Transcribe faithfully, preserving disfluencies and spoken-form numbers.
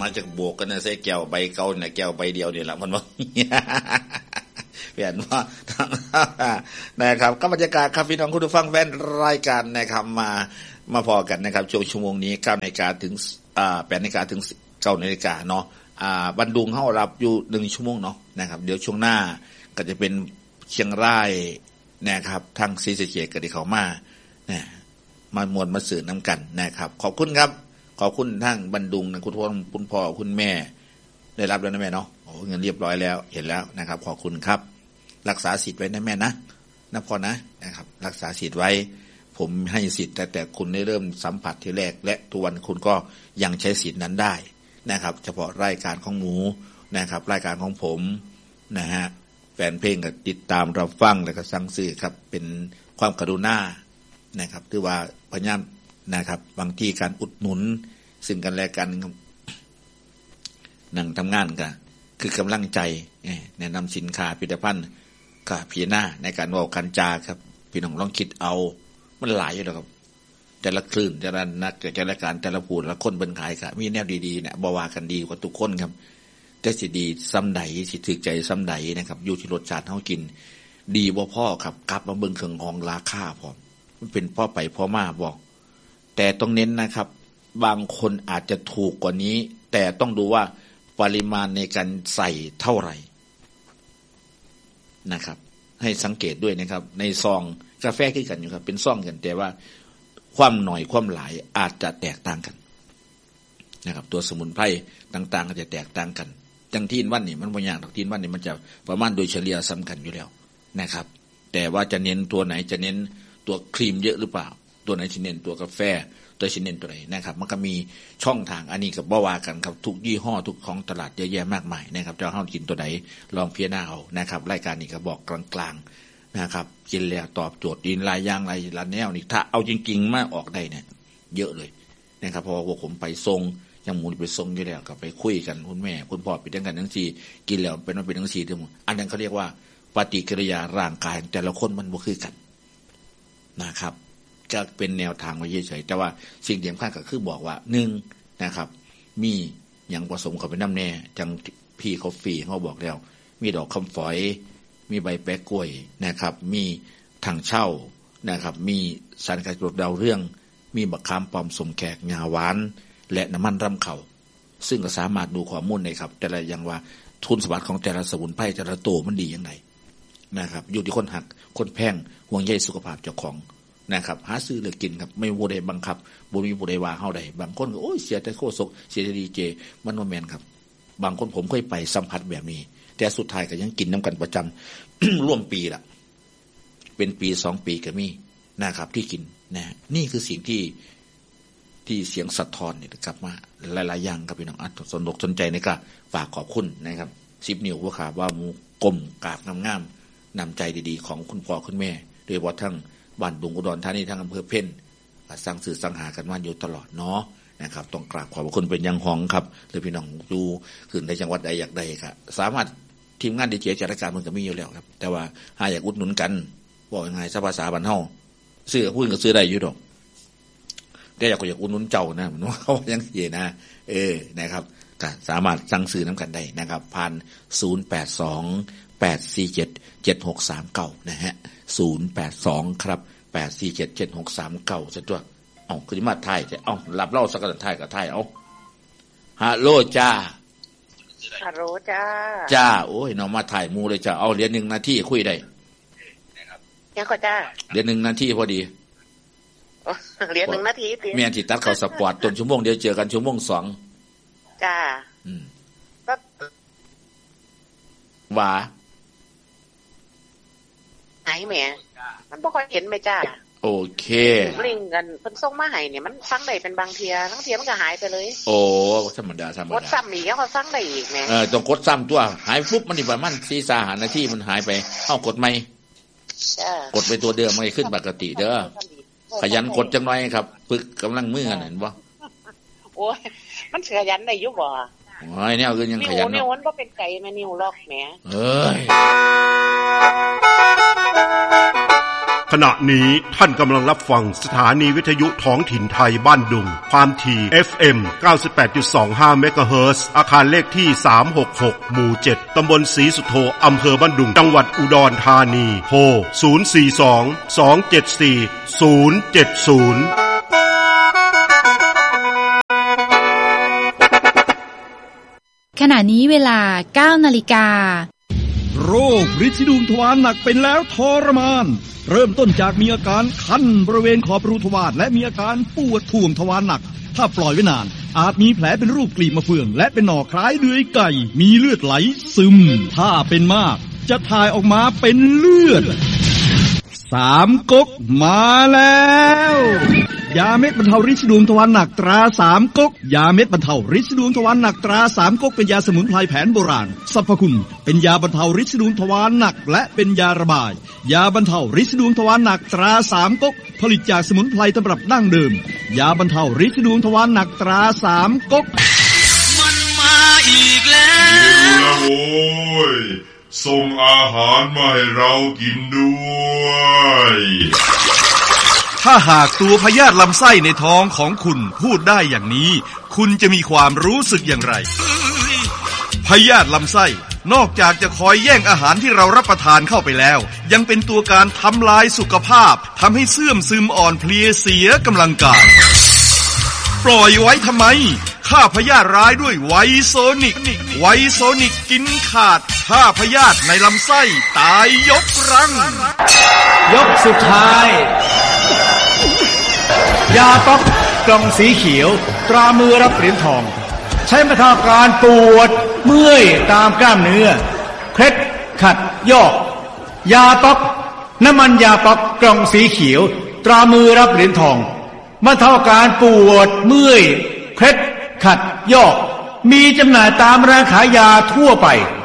มาจากโบกกันนะใส่แก้วใบเก่าเนี่ยแก้วใบเดียวนี่แหละมันว่าเปลี่ยนว่านะครับก็บรรยากาศครับพี่น้องคุณผู้ฟังแฟนรายการนะครับมามาพอกันนะครับช่วงชั่วโมงนี้เก้านาฬิกาถึงอ่าแปดนาฬิกาถึงเก้านาฬิกาเนาะอ่าบันดุงเฮารับอยู่หนึ่งชั่วโมงเนาะนะครับเดี๋ยวช่วงหน้าก็จะเป็นเชียงรายนะครับทางศรีสะเกษก็ได้เข้ามาเนี่ยมามวลมาสื่อน้ำกันนะครับขอบคุณครับขอบคุณทั้งบันดุงนะคุณพ่อคุณพ่อคุณแม่ได้รับแล้วนะแม่เนาะโอ้เงินเรียบร้อยแล้วเห็นแล้วนะครับขอบคุณครับรักษาสิทธิ์ไว้นะแม่นะนะพ่อนะนะครับรักษาสิทธิ์ไว้ผมให้สิทธิ์แต่แต่คุณได้เริ่มสัมผัสที่แรกและทุกวันคุณก็ยังใช้สิทธิ์นั้นได้นะครับเฉพาะรายการของหมูนะครับรายการของผมนะฮะแฟนเพลงก็ติดตามรับฟังแล้วก็สั่งซื้อครับเป็นความกรุณานะครับถือว่าพยายามนะครับบางที่การอุดหนุนซึ่งกันและกันนั่งทำงานกันคือกำลังใจแนะนำสินค้าผลิตภัณฑ์ก็พิจารณาในการว่าการจาครับพี่น้องลองคิดเอามันหลายอยู่แล้วครับแต่ละคลื่นแต่ละนักแต่ละการแต่ละผู้ละคนเป็นขายครับมีแนวดีๆเนี่ยบ่ว่ากันดีกว่าทุกคนครับแต่สิดีซ้ำใดสิถึกใจซ้ำใดนะครับอยู่ที่รสชาติเฮากินดีบ่พอครับกลับมาเบิ่งเครื่องของราคาพร้อมมันเป็นพ่อไปพ่อมาบอกแต่ต้องเน้นนะครับบางคนอาจจะถูกกว่านี้แต่ต้องดูว่าปริมาณในการใส่เท่าไหร่นะครับให้สังเกตด้วยนะครับในซองกาแฟคือกันอยู่ครับเป็นซองกันแต่ว่าความหน่อยความหลายอาจจะแตกต่างกันนะครับตัวสมุนไพรต่างๆก็จะแตกต่างกันจังที่วันนี่มันบ่ยากดอกที่วันนี่มันจะประมาณโดยเฉลี่ยสำคัญอยู่แล้วนะครับแต่ว่าจะเน้นตัวไหนจะเน้นตัวครีมเยอะหรือเปล่าตัวไหนจะเน้นตัวกาแฟตัวจะเน้นตัวไหนนะครับมันก็มีช่องทางอันนี้กับบ่ว่ากันครับทุกยี่ห้อทุกของตลาดเยอะแยะมากมายนะครับจะเฮากินตัวไหนลองพิจารณาเอานะครับรายการนี้ก็บอกกลางๆนะครับกินแล้วตอบโจทย์ดินลายย่างลายละแนวนี่ถ้าเอาจริงๆมาออกได้เนี่ยเยอะเลยนะครับเพราะว่าพวกผมไปทรงยังหมูไปทรงอยู่แล้วก็ไปคุยกันคุณแม่คุณพ่อไปด้วยกันทั้งสี่กินแล้วเป็นว่าเป็นทั้งสี่ทั้งหมดอันนั้นเขาเรียกว่าปฏิกิริยาร่างกายแต่ละคนมันบ่คือกันนะครับจะเป็นแนวทางไว้เฉยๆแต่ว่าสิ่งสำคัญก็คือบอกว่าหนึ่งนะครับมีอย่างผสมเข้าไปน้ำแน่จังพี่เขาฟรีเขาบอกแล้วมีดอกคำฝอยมีใบแปะกล้วยนะครับมีถังเช่านะครับมีสารกัดกรดดาวเรื่องมีบักขามปอมสมแขกงาหวานและน้ำมันรำเข่าซึ่งก็สามารถดูข้อมูลได้ครับแต่ละอย่างว่าทุนสมบัติของแต่ละสมุนไพรแต่ละตัวมันดีอย่างไรนะครับอยู่ที่คนหักคนแพงห่วงใยสุขภาพเจ้าของนะครับหาซื้อหรือกินครับไม่บ่ได้บังคับบ่มีผู้ใดว่าเฮาได้บางคนก็โอ้ยเสียแต่โคศกเสียแต่ดีเจมันบ่แม่นครับบางคนผมเคยไปสัมผัสแบบนี้แต่สุดท้ายก็ยังกินน้ำกันประจำ ร่วมปีละเป็นปีสองปีก็มีนะครับที่กินนะนี่คือสิ่งที่ที่เสียงสะท้อนนี่กลับมาหลายๆอย่างครับพี่น้องอัดสนอกสนใจนี่ก็ฝากขอบคุณนะครับสิบนิ้วหัวขาว่าหมูกลมกราบงามๆนำใจดีๆของคุณพ่อคุณแม่โดยเฉพาะทั้งบ้านดุงอุดรธานีทั้งอำเภอเพ่นสร้างสื่อสร้างหากันมาอยู่ตลอดเนาะนะครับต้องกราบขอบคุณเป็นยังหองครับหรือพี่น้องอยู่ขึ้นในจังหวัดใดอยากใดครับสามารถทีมงานดีเจจัดรายการมันก็มีอยู่แล้วครับแต่ว่าหาอยากอุดหนุนกันบอกยังไงภาษาบ้านเฮาซื้อพูดก็ซื้อได้อยู่ดอกแต่อยากก็อยากอุดหนุนเจ้านะมันว่าเขายังเสียนะเออนะครับก็สามารถสั่งซื้อน้ำกันได้นะครับผ่านศูนย์แปดสองแปดสี่เจ็ดเจ็ดหกสามเก้านะฮะศูนย์แปดสองครับแปดสี่เจ็ดเจ็ดหกสามเก้าซะตัวเอ้าคือมาถ่ายแต่เอ้ารับเล่าสักกันถ่ายก็ถ่ายเอ้าฮัลโหลจ้าฮัลโหลจ้าจ้าโอ้ยน้องมาถ่ายมูเลยจ้าเอาเหรียญหนึ่งนาทีคุยได้ยังก็จ้าเหรียญหนึ่งนาทีพอดีเหรียญหนึ่งนาทีเมียนที่ตัดเขาสปอร์ตต้นชั่วโมงเดียวเจอกันชั่วโมงสองจ้าอืมก็ว่าไหนแม่มันบ่ค่อยเห็นไหมจ้าโอเคลิงกันเพิ่นส่งมาให้เนี่ยมันฟังได้เป็นบางเทียบางเทียมันก็หายไปเลยโอ้ธรรมดาธรรมดากดซ้ำอีกแล้วก็ฟังได้อีกแม่เออต้องกดซ้ำตัวหายปุ๊บมันนี่ประมาณสี่สามนาทีมันหายไปเอ้ากดใหม่จ้ากดไปตัวเดิมมันขึ้นปกติเด้อขยันกดจังหน่อยครับฝึกกำลังมือกันเห็นบ่โอ้ยมันขยันได้อยู่บ่โอ้ยแนวอื่นยังขยันเนาะนิ้วมันบ่เป็นไก่แม่นิ้วล็อกแหมเอ้ยขณะนี้ท่านกำลังรับฟังสถานีวิทยุท้องถิ่นไทยบ้านดุงความถี่ เอฟ เอ็ม เก้าสิบแปดจุดสองห้า เมกะเฮิรตซ์อาคารเลขที่สามหกหกหมู่เจ็ดตำบลศรีสุโธอำเภอบ้านดุงจังหวัดอุดรธานีโทรศูนย์ สี่ สอง สอง เจ็ด สี่ ศูนย์ เจ็ด ศูนย์ขณะนี้เวลา เก้านาฬิกาโรคฤทธิ์ดวงทวารหนักเป็นแล้วทรมานเริ่มต้นจากมีอาการคันบริเวณขอบรูทวารและมีอาการปวดท่วมทวารหนักถ้าปล่อยไว้นานอาจมีแผลเป็นรูปกลีบมะเฟืองและเป็นหน่อคล้ายเดือยไก่มีเลือดไหลซึมถ้าเป็นมากจะถ่ายออกมาเป็นเลือดสามก๊กมาแล้วยาเม็ดบรรเทาฤทธิ์ดวงทวารหนักตราสามก๊กยาเม็ดบรรเทาฤทธิ์ดวงทวารหนักตราสามก๊กเป็นยาสมุนไพรแผนโบราณสรรพคุณเป็นยาบรรเทาฤทธิ์ดวงทวารหนักและเป็นยาระบายยาบรรเทาฤทธิ์ดวงทวารหนักตราสามก๊กผลิตจากสมุนไพรตำรับดั้งเดิมยาบรรเทาฤทธิ์ดวงทวารหนักตราสามก๊กมันมาอีกแล้วโอ้ยส่งอาหารมาให้เรากินด้วยถ้าหากตัวพยาธิลำไส้ในท้องของคุณพูดได้อย่างนี้คุณจะมีความรู้สึกอย่างไรพยาธิลำไส้นอกจากจะคอยแย่งอาหารที่เรารับประทานเข้าไปแล้วยังเป็นตัวการทำลายสุขภาพทำให้เสื่อมซึมอ่อนเพลียเสียกำลังกายปล่อยไว้ทำไมฆ่าพยาธิร้ายด้วยไวโซนิกไวโซนิกกินขาดฆ่าพยาธิในลำไส้ตายยกรังยกสุดท้ายยาป๊อกกล่องสีเขียวตรามือรับเหรียญทองใช้บรรเทาอาการปวดเมื่อยตามกล้ามเนื้อเคล็ดขัดยอกยาป๊อกน้ำมันยาป๊อกกล่องสีเขียวตรามือรับเหรียญทองบรรเทาอาการปวดเมื่อยเคล็ดขัดยอกมีจำหน่ายตามร้านขายยาทั่วไป